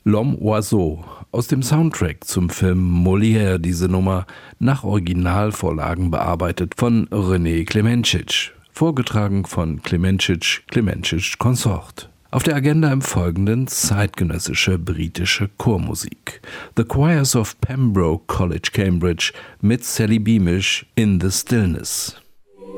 L'Homme Oiseau, aus dem Soundtrack zum Film Molière, diese Nummer, nach Originalvorlagen bearbeitet von René Klemencic, vorgetragen von Klemencic Consort. Auf der Agenda im Folgenden zeitgenössische britische Chormusik. The Choirs of Pembroke College, Cambridge mit Sally Beamish in the Stillness.